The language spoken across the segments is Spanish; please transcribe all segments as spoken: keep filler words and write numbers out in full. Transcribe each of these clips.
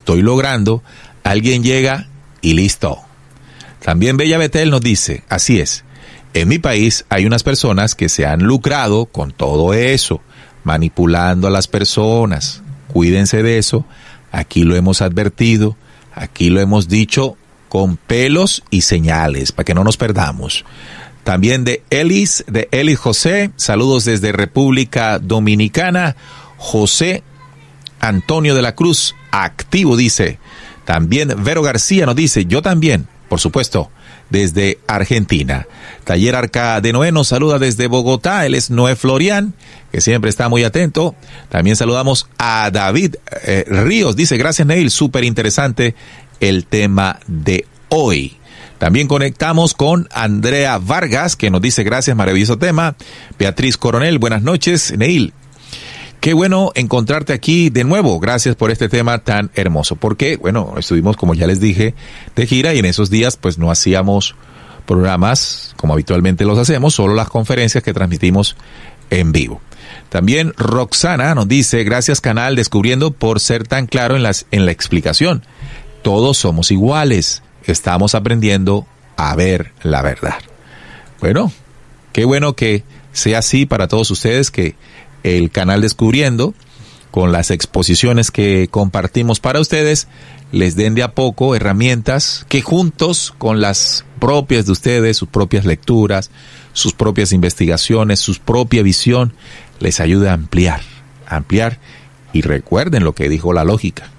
estoy logrando, alguien llega y listo. También Bella Betel nos dice, así es, en mi país hay unas personas que se han lucrado con todo eso, manipulando a las personas. Cuídense de eso, aquí lo hemos advertido, aquí lo hemos dicho con pelos y señales, para que no nos perdamos. También de Elis, de Elis José, saludos desde República Dominicana. José Antonio de la Cruz, activo, dice. También Vero García nos dice, yo también, por supuesto, desde Argentina. Taller Arca de Noé nos saluda desde Bogotá, él es Noé Florian, que siempre está muy atento. También saludamos a David eh, Ríos, dice, gracias Neil, súper interesante el tema de hoy. También conectamos con Andrea Vargas, que nos dice, gracias, maravilloso tema. Beatriz Coronel, buenas noches, Neil. Qué bueno encontrarte aquí de nuevo. Gracias por este tema tan hermoso. Porque, bueno, estuvimos, como ya les dije, de gira y en esos días pues no hacíamos programas como habitualmente los hacemos, solo las conferencias que transmitimos en vivo. También Roxana nos dice, gracias canal Descubriendo por ser tan claro en, las, en la explicación. Todos somos iguales. Estamos aprendiendo a ver la verdad. Bueno, qué bueno que sea así para todos ustedes, que el canal Descubriendo, con las exposiciones que compartimos para ustedes, les den de a poco herramientas que juntos con las propias de ustedes, sus propias lecturas, sus propias investigaciones, su propia visión, les ayude a ampliar, a ampliar. Y recuerden lo que dijo la lógica.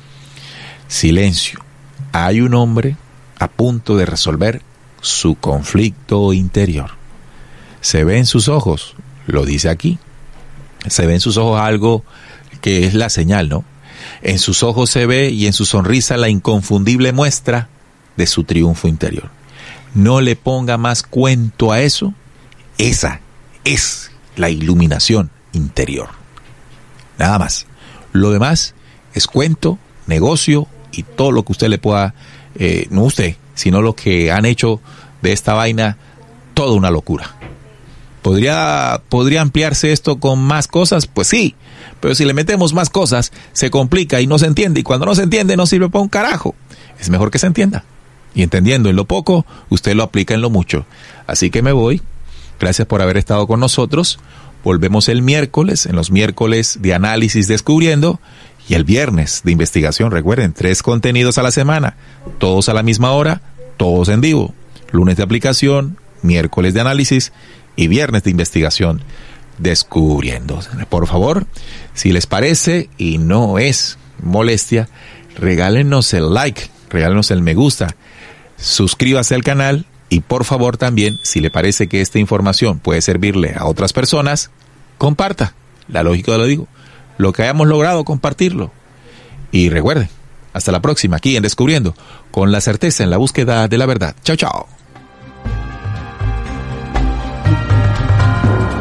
Silencio. Hay un hombre a punto de resolver su conflicto interior. Se ve en sus ojos, lo dice aquí. Se ve en sus ojos algo que es la señal, ¿no? En sus ojos se ve y en su sonrisa la inconfundible muestra de su triunfo interior. No le ponga más cuento a eso. Esa es la iluminación interior. Nada más. Lo demás es cuento, negocio y todo lo que usted le pueda, eh, no usted, sino lo que han hecho de esta vaina toda una locura. ¿Podría, ¿Podría ampliarse esto con más cosas? Pues sí, pero si le metemos más cosas, se complica y no se entiende, y cuando no se entiende no sirve para un carajo. Es mejor que se entienda, y entendiendo en lo poco, usted lo aplica en lo mucho. Así que me voy, gracias por haber estado con nosotros, volvemos el miércoles, en los miércoles de análisis Descubriendo, y el viernes de investigación. Recuerden, tres contenidos a la semana, todos a la misma hora, todos en vivo, lunes de aplicación, miércoles de análisis, y viernes de investigación Descubriendo. Por favor, si les parece y no es molestia, regálenos el like, regálenos el me gusta, suscríbase al canal y por favor también, si le parece que esta información puede servirle a otras personas, comparta. La lógica lo digo, lo que hayamos logrado, compartirlo. Y recuerden, hasta la próxima aquí en Descubriendo, con la certeza en la búsqueda de la verdad. Chao, chao.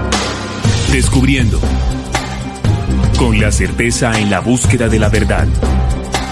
Descubriendo, con la certeza en la búsqueda de la verdad.